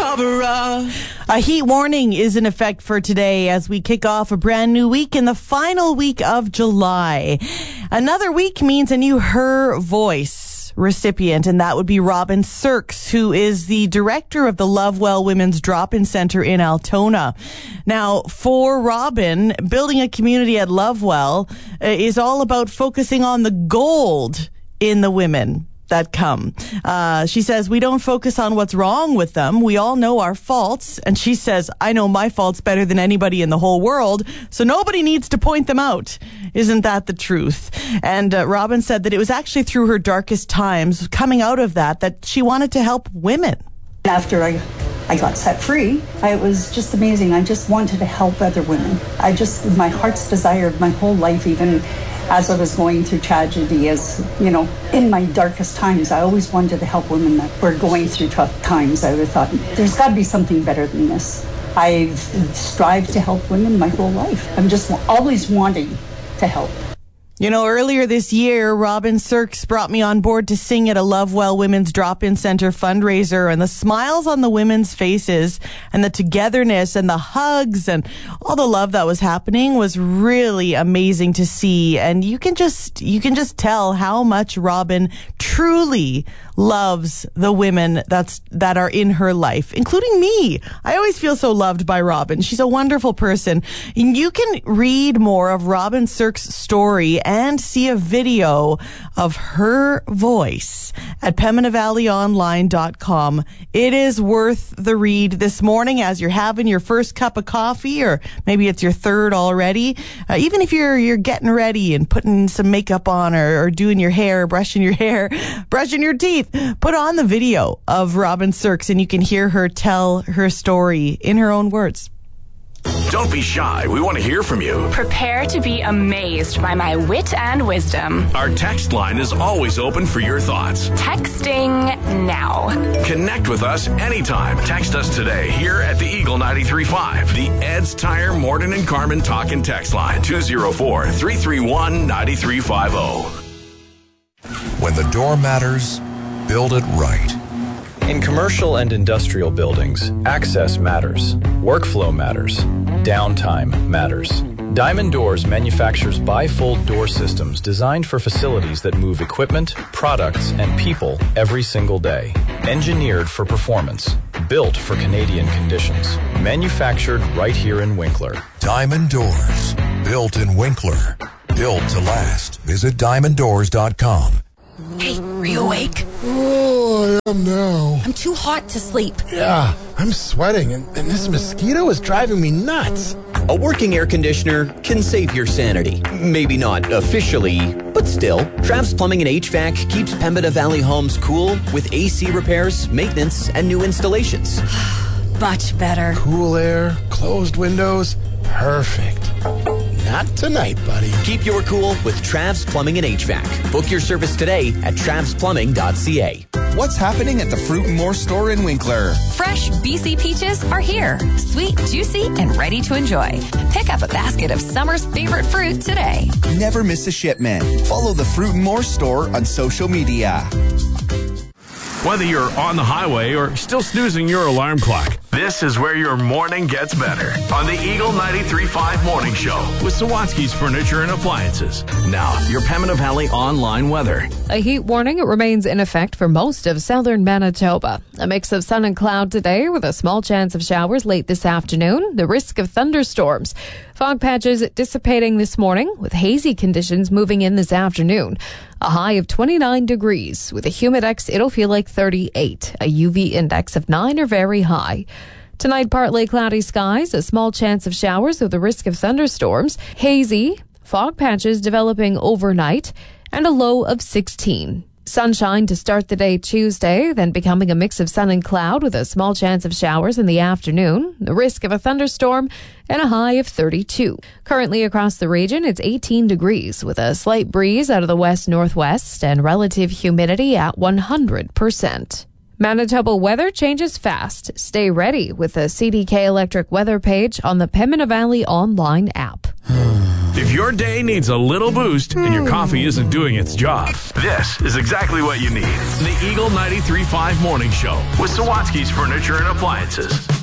lover. A heat warning is in effect for today as we kick off a brand new week in the final week of July. Another week means a new Her Voice recipient, and that would be Robin Sirks, who is the director of the Lovewell Women's Drop-In Center in Altona. Now, for Robin, building a community at Lovewell is all about focusing on the gold in the women that come. She says, we don't focus on what's wrong with them. We all know our faults. And she says, I know my faults better than anybody in the whole world, so nobody needs to point them out. Isn't that the truth? And Robin said that it was actually through her darkest times, coming out of that she wanted to help women. After I got set free, it was just amazing. I just wanted to help other women. My heart's desire my whole life, even as I was going through tragedy, as you know, in my darkest times, I always wanted to help women that were going through tough times. I thought, there's got to be something better than this. I've strived to help women my whole life. I'm just always wanting to help. You know, earlier this year, Robin Sirks brought me on board to sing at a Lovewell Women's Drop-In Center fundraiser, and the smiles on the women's faces and the togetherness and the hugs and all the love that was happening was really amazing to see. And you can just tell how much Robin truly loves the women that are in her life, including me. I always feel so loved by Robin. She's a wonderful person. And you can read more of Robin Sirks' story and see a video of her voice at PembinaValleyOnline.com. It is worth the read this morning as you're having your first cup of coffee, or maybe it's your third already. Even if you're getting ready and putting some makeup on, or doing your hair, brushing your teeth, put on the video of Robin Sirks and you can hear her tell her story in her own words. Don't be shy. We want to hear from you. Prepare to be amazed by my wit and wisdom. Our text line is always open for your thoughts. Texting now. Connect with us anytime. Text us today here at the Eagle 93.5. The Ed's Tire Morton and Carmen talk and text line 204-331-9350. When the door matters, build it right. In commercial and industrial buildings, access matters, workflow matters, downtime matters. Diamond Doors manufactures bifold door systems designed for facilities that move equipment, products, and people every single day. Engineered for performance, built for Canadian conditions, manufactured right here in Winkler. Diamond Doors, built in Winkler, built to last. Visit diamonddoors.com. Hey, are you awake? Oh, I am now. I'm too hot to sleep. Yeah, I'm sweating, and this mosquito is driving me nuts. A working air conditioner can save your sanity. Maybe not officially, but still. Trav's Plumbing and HVAC keeps Pembina Valley homes cool with AC repairs, maintenance, and new installations. Much better. Cool air, closed windows, perfect. Not tonight, buddy. Keep your cool with Trav's Plumbing and HVAC. Book your service today at travsplumbing.ca. What's happening at the Fruit and More store in Winkler? Fresh BC peaches are here. Sweet, juicy, and ready to enjoy. Pick up a basket of summer's favorite fruit today. Never miss a shipment. Follow the Fruit and More store on social media. Whether you're on the highway or still snoozing your alarm clock, this is where your morning gets better. On the Eagle 93.5 Morning Show with Sawatsky's Furniture and Appliances. Now, your Pembina Valley online weather. A heat warning remains in effect for most of southern Manitoba. A mix of sun and cloud today with a small chance of showers late this afternoon. The risk of thunderstorms. Fog patches dissipating this morning with hazy conditions moving in this afternoon. A high of 29 degrees. With a humidex, it'll feel like 38. A UV index of 9 or very high. Tonight, partly cloudy skies, a small chance of showers with a risk of thunderstorms. Hazy, fog patches developing overnight, and a low of 16. Sunshine to start the day Tuesday, then becoming a mix of sun and cloud with a small chance of showers in the afternoon, the risk of a thunderstorm, and a high of 32. Currently across the region, it's 18 degrees with a slight breeze out of the west-northwest and relative humidity at 100%. Manitoba weather changes fast. Stay ready with the CDK Electric weather page on the Pembina Valley online app. If your day needs a little boost and your coffee isn't doing its job, this is exactly what you need. The Eagle 93.5 Morning Show with Sawatsky's Furniture and Appliances.